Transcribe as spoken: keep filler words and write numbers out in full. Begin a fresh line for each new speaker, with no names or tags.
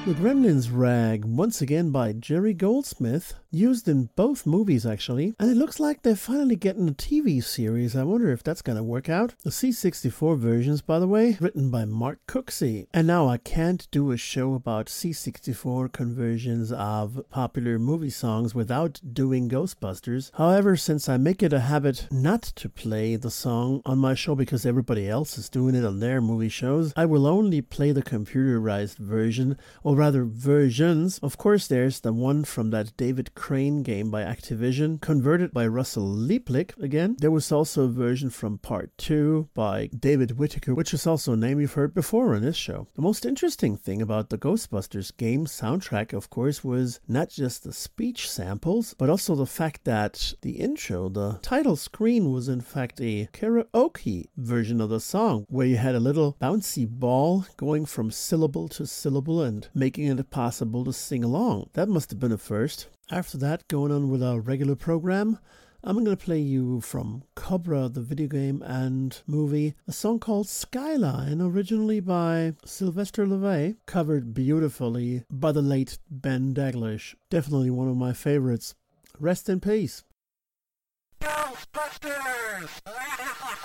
The Gremlins rag, once again by Jerry Goldsmith, used in both movies actually, and it looks like they're finally getting a T V series. I wonder if that's gonna work out. The C sixty-four versions, by the way, written by Mark Cooksey. And now I can't do a show about C sixty-four conversions of popular movie songs without doing Ghostbusters. However, since I make it a habit not to play the song on my show because everybody else is doing it on their movie shows, I will only play the computerized version, or rather versions. Of course, there's the one from that David Crane game by Activision, converted by Russell Leaplick again. There was also a version from part two by David Whittaker, which is also a name you've heard before on this show. The most interesting thing about the Ghostbusters game soundtrack, of course, was not just the speech samples, but also the fact that the intro, the title screen, was in fact a karaoke version of the song, where you had a little bouncy ball going from syllable to syllable and making it possible to sing along. That must have been a first. After that, going on with our regular program, I'm going to play you from Cobra, the video game and movie, a song called Skyline, originally by Sylvester LeVay, covered beautifully by the late Ben Daglish. Definitely one of my favorites. Rest in peace.